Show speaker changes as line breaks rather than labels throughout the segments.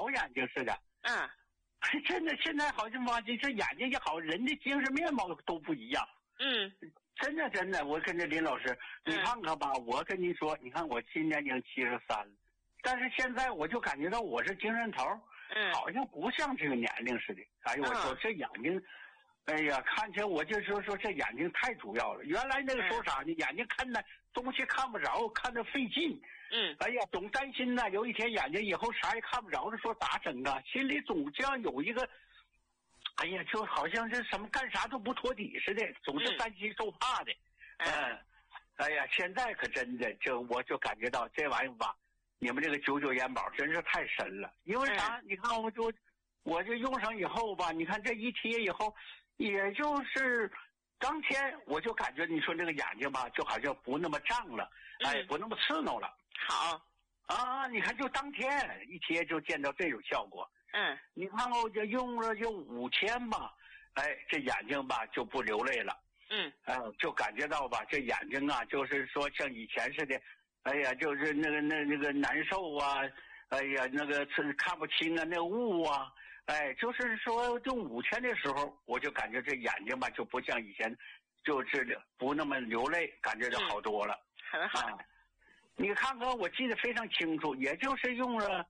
好眼睛似的。
嗯，
真的，现在好像吧，这眼睛一好，人的精神面貌都不一样。
嗯，
真的，我跟着林老师，你看看吧，我跟您说，你看我今年已经73了，但是现在我就感觉到我是精神头，好像不像这个年龄似的。哎呦，我说这眼睛，哎呀，看起来我就说这眼睛太主要了。原来那个时候啥呢？眼睛看的东西看不着，看着费劲。哎呀，总担心呢，有一天眼睛以后啥也看不着了，说咋整啊？心里总这样有一个。哎呀，就好像是什么干啥都不托底似的，总是担心受怕的。哎呀，现在可真的，我就感觉到这玩意儿吧，你们这个99元宝真是太神了。因为啥？你看我就用上以后吧，你看这一贴以后，也就是当天我就感觉你说这个眼睛吧，就好像不那么胀了，不那么刺挠了。
好
啊，你看就当天一贴就见到这种效果。你看我就用了就5天吧，这眼睛吧就不流泪了。就感觉到吧，这眼睛啊，就是说像以前似的，哎呀，就是那个难受啊，哎呀，那个看不清啊，那雾啊，就是说就5天的时候，我就感觉这眼睛吧就不像以前，就是不那么流泪，感觉就好多了。
很好。
你看看，我记得非常清楚，也就是用了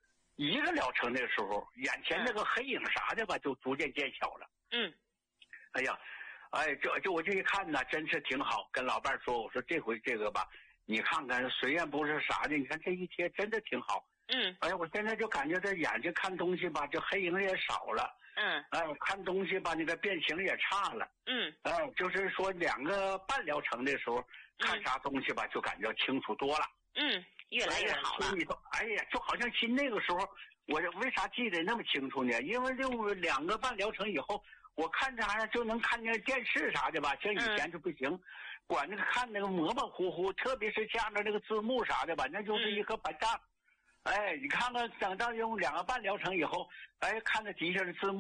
1个疗程的时候，眼前那个黑影啥的吧，就逐渐见小了。哎呀，这我这一看呢，真是挺好。跟老伴说，我说这回这个吧，你看看，虽然不是啥的，你看这一贴真的挺好。哎呀，我现在就感觉这眼睛看东西吧，这黑影也少了。看东西吧，那个变形也差了。就是说2个半疗程的时候，看啥东西吧，就感觉清楚多了。
越来越好了。
哎呀，就好像新那个时候，我为啥记得那么清楚呢？因为用2个半疗程以后，我看啥就能看见电视啥的吧，像以前就不行，管那个看那个模模糊糊，特别是下面那个字幕啥的吧，那就是一颗白障。你看看等到用2个半疗程以后，看着底下的字幕。